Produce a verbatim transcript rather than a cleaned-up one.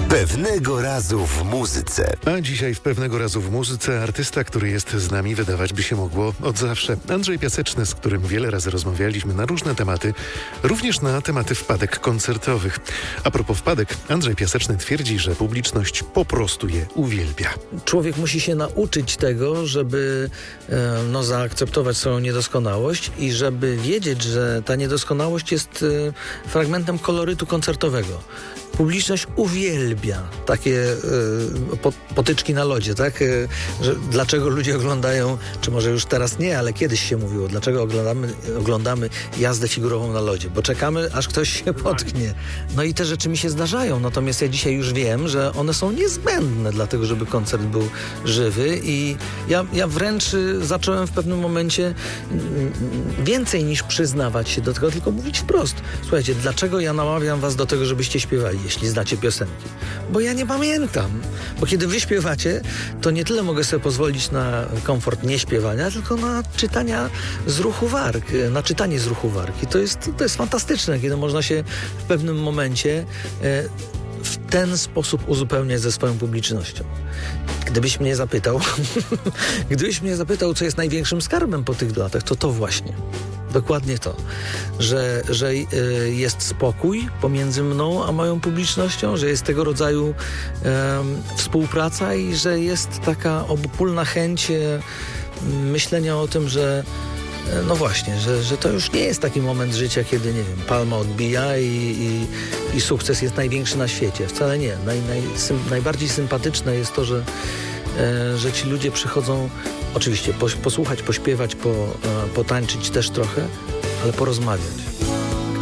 Pewnego razu w muzyce. A dzisiaj w Pewnego razu w muzyce artysta, który jest z nami, wydawać by się mogło od zawsze. Andrzej Piaseczny, z którym wiele razy rozmawialiśmy na różne tematy, również na tematy wpadek koncertowych. A propos wpadek, Andrzej Piaseczny twierdzi, że publiczność po prostu je uwielbia. Człowiek musi się nauczyć tego, żeby e, no, zaakceptować swoją niedoskonałość i żeby wiedzieć, że ta niedoskonałość jest e, fragmentem kolorytu koncertowego. Publiczność uwielbia takie e, po, potyczki na lodzie, tak? E, że dlaczego ludzie oglądają, czy może już teraz nie, ale kiedyś się mówiło, dlaczego oglądamy, oglądamy jazdę figurową na lodzie, bo czekamy, aż ktoś się potknie. No i te rzeczy mi się zdarzają, natomiast ja dzisiaj już wiem, że one są niezbędne dla tego, żeby koncert był żywy i ja, ja wręcz y, zacząłem w pewnym momencie y, więcej niż przyznawać się do tego, tylko mówić wprost. Słuchajcie, dlaczego ja namawiam was do tego, żebyście śpiewali, jeśli znacie piosenki? Bo ja nie pamiętam. Bo kiedy wy śpiewacie, to nie tyle mogę sobie pozwolić na komfort nieśpiewania, tylko na czytania z ruchu warg, na czytanie z ruchu warg. I to jest, to jest fantastyczne, kiedy można się w pewnym momencie e, w ten sposób uzupełniać ze swoją publicznością. Gdybyś mnie zapytał, gdybyś mnie zapytał, co jest największym skarbem po tych latach, to to właśnie. Dokładnie to, że, że y, jest spokój pomiędzy mną a moją publicznością, że jest tego rodzaju y, współpraca i że jest taka obopólna chęć y, myślenia o tym, że y, no właśnie, że, że to już nie jest taki moment życia, kiedy, nie wiem, palma odbija i, i, i sukces jest największy na świecie. Wcale nie. Naj, naj, sym, najbardziej sympatyczne jest to, że że ci ludzie przychodzą oczywiście posłuchać, pośpiewać, po, potańczyć też trochę, ale porozmawiać.